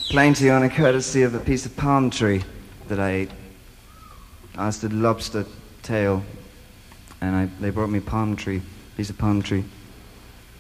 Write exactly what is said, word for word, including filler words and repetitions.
playing to you on a courtesy of a piece of palm tree that I ate. I asked a lobster tail, and I, they brought me palm tree, piece of palm tree.